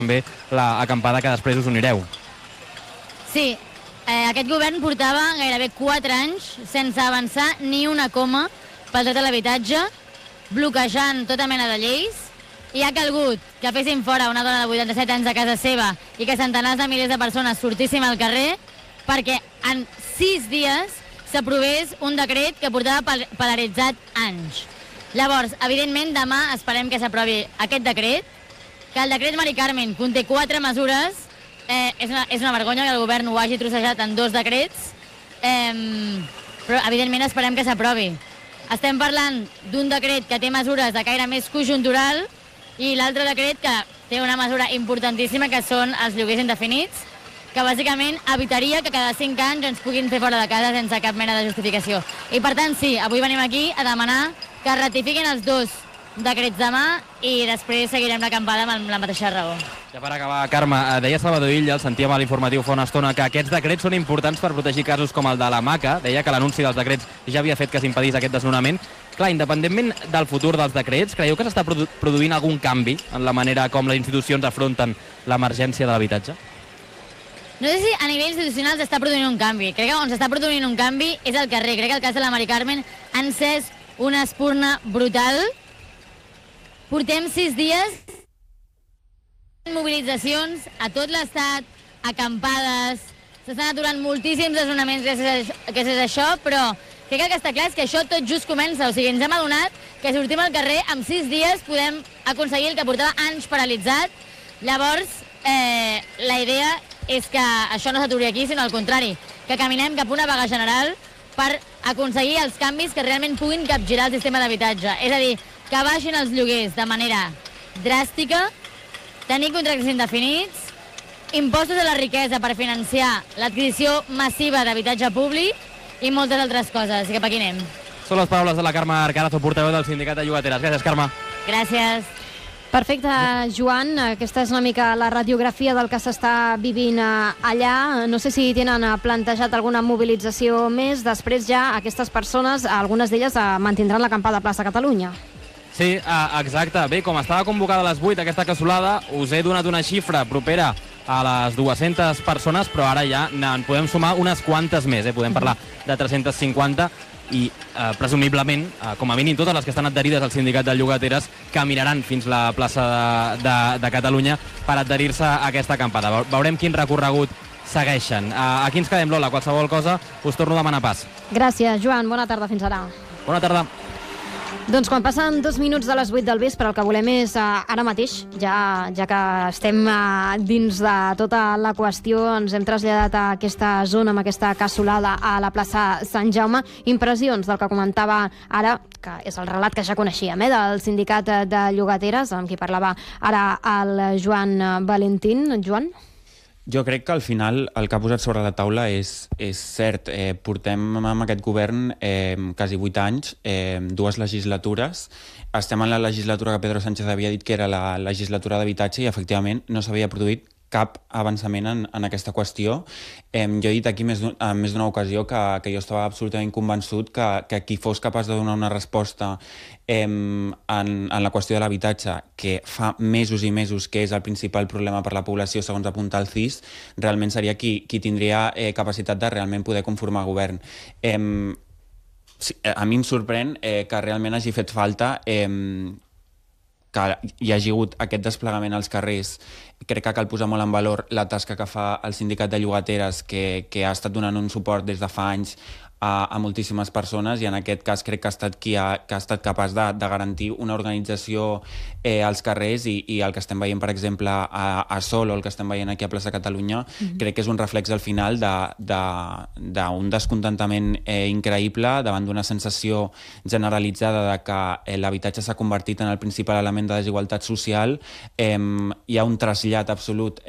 també l'acampada que després us unireu. Sí, aquest govern portava gairebé 4 anys sense avançar ni una coma pel dret a l'habitatge, bloquejant tota mena de lleis, i ha calgut que fessin fora una dona de 87 anys de casa seva i que centenars de milers de persones sortissin al carrer perquè en 6 dies s'aprovés un decret que portava polaritzat anys. Llavors, evidentment, demà esperem que s'aprovi aquest decret, que el decret Mari Carmen conté 4 mesures. És una vergonya que el govern ho hagi trossejat en 2 decrets, però evidentment esperem que s'aprovi. Estem parlant d'un decret que té mesures de caire més conjuntural i l'altre decret que té una mesura importantíssima, que són els lloguers indefinits, que bàsicament evitaria que cada 5 anys ens puguin fer fora de casa sense cap mena de justificació. I per tant, sí, avui venim aquí a demanar que ratifiquin els 2 decrets demà i després seguirem l'acampada amb la mateixa raó. Ja per acabar, Carme, deia Salvador Illa, el sentíem a l'informatiu fa una estona, que aquests decrets són importants per protegir casos com el de la Maca. Deia que l'anunci dels decrets ja havia fet que s'impedís aquest desnonament. Clar, independentment del futur dels decrets, creieu que s'està produint algun canvi en la manera com les institucions afronten l'emergència de l'habitatge? No sé si a nivell institucional s'està produint un canvi. Crec que on s'està produint un canvi és al carrer. Crec que el cas de la Mari Carmen ha encès una espurna brutal. Portem 6 dies mobilitzacions a tot l'estat, acampades, s'estan aturant moltíssims desnonaments gràcies a això, però crec que el que està clar és que això tot just comença. O sigui, ens hem adonat que sortim al carrer, en 6 dies podem aconseguir el que portava anys paralitzat. Llavors, la idea és que això no s'aturi aquí, sinó al contrari, que caminem cap a una vaga general per aconseguir els canvis que realment puguin capgirar el sistema d'habitatge. És a dir, que baixin els lloguers de manera dràstica, tenir contractes indefinits, impostos a la riquesa per financiar l'adquisició massiva d'habitatge públic i moltes altres coses. I cap aquí anem. Són les paraules de la Carme Arcarazo, portaveu del Sindicat de Llogateres. Gràcies, Carme. Gràcies. Perfecte, Joan. Aquesta és una mica la radiografia del que s'està vivint allà. No sé si tenen plantejat alguna mobilització més. Després ja aquestes persones, algunes d'elles, mantindran l'acampada a plaça Catalunya. Sí, exacte. Bé, com estava convocada a les 8 aquesta cassolada, us he donat una xifra propera a les 200 persones, però ara ja en podem sumar unes quantes més. Podem parlar de 350 i presumiblement, com a mínim totes les que estan adherides al Sindicat de Llogateres caminaran fins la plaça de Catalunya per adherir-se a aquesta acampada. Veurem quin recorregut segueixen. Aquí ens quedem, Lola. Qualsevol cosa us torno a demanar pas. Gràcies, Joan. Bona tarda. Fins ara. Bona tarda. Doncs quan passen 2 minuts de les 8 del vespre, el que volem és, ara mateix, ja que estem dins de tota la qüestió, ens hem traslladat a aquesta zona, amb aquesta cassolada a la plaça Sant Jaume. Impressions del que comentava ara, que és el relat que ja coneixíem, del Sindicat de Llogateres, amb qui parlava ara el Joan Valentín. Joan? Jo crec que al final el que ha posat sobre la taula és cert. Portem amb aquest govern quasi 8 anys, 2 legislatures. Estem en la legislatura que Pedro Sánchez havia dit que era la legislatura d'habitatge i efectivament no s'havia produït cap avançament en aquesta qüestió. Jo he dit aquí en més d'una ocasió que jo estava absolutament convençut que qui fos capaç de donar una resposta en la qüestió de l'habitatge, que fa mesos i mesos que és el principal problema per la població, segons apunta el CIS, realment seria qui tindria capacitat de realment poder conformar govern. A mi em sorprèn que realment hagi fet falta que hi hagi hagut aquest desplegament als carrers. Crec que cal posar molt en valor la tasca que fa el Sindicat de Llogateres, que ha estat donant un suport des de fa anys a moltíssimes persones, i en aquest cas crec que ha estat qui ha estat capaç de garantir una organització als carrers, i el que estem veient, per exemple, a Sol, o el que estem veient aquí a Plaça Catalunya, crec que és un reflex al final d'un descontentament increïble davant d'una sensació generalitzada de que l'habitatge s'ha convertit en el principal element de desigualtat social. Hi ha un trasllat absolut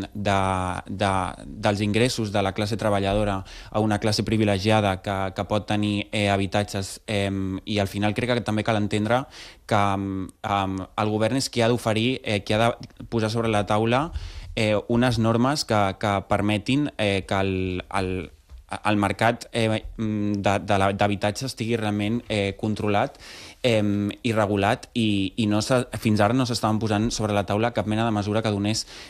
dels ingressos de la classe treballadora a una classe privilegiada que pot tenir habitatges, i al final crec que també cal entendre que el govern és qui ha d'oferir, qui ha de posar sobre la taula unes normes que permetin que el mercat d'habitatge estigui realment controlat i regulat, i no fins ara no s'estaven posant sobre la taula cap mena de mesura que donés